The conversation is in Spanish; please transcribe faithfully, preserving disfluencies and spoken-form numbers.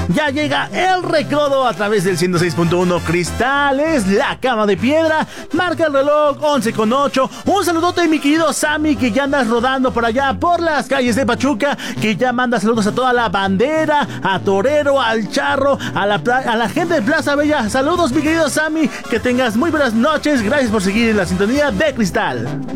Ya llega el recodo a través del ciento seis punto uno Cristales, la cama de piedra. Marca el reloj once con ocho. Un saludote, mi querido Sammy, que ya andas rodando por allá, por las calles de Pachuca, que ya manda saludos a toda la bandera, a Torero, al Charro, a la, a la gente de Plaza Bella. Saludos, mi querido Sammy, que tengas muy buenas noches. Gracias por seguir en la sintonía de Cristal.